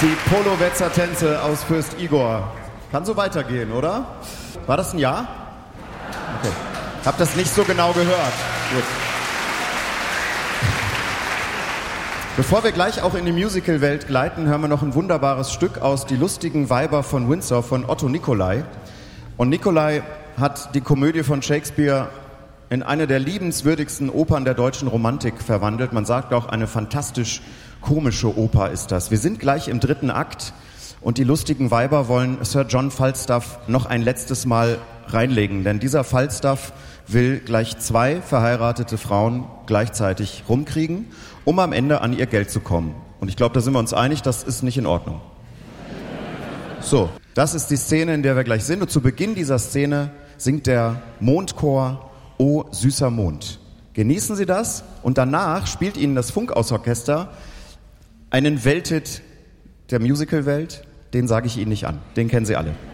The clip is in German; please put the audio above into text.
Die Polowetzer Tänze aus Fürst Igor. Kann so weitergehen, oder? War das ein Ja? Okay. Hab das nicht so genau gehört. Gut. Bevor wir gleich auch in die Musical-Welt gleiten, hören wir noch ein wunderbares Stück aus Die lustigen Weiber von Windsor von Otto Nicolai. Und Nicolai hat die Komödie von Shakespeare in eine der liebenswürdigsten Opern der deutschen Romantik verwandelt. Man sagt auch, eine fantastisch komische Oper ist das. Wir sind gleich im 3. Akt und die lustigen Weiber wollen Sir John Falstaff noch ein letztes Mal reinlegen. Denn dieser Falstaff will gleich 2 verheiratete Frauen gleichzeitig rumkriegen, um am Ende an ihr Geld zu kommen. Und ich glaube, da sind wir uns einig, das ist nicht in Ordnung. So, das ist die Szene, in der wir gleich sind. Und zu Beginn dieser Szene singt der Mondchor O süßer Mond. Genießen Sie das und danach spielt Ihnen das Funkhausorchester einen Welthit der Musicalwelt, den sage ich Ihnen nicht an, den kennen Sie alle.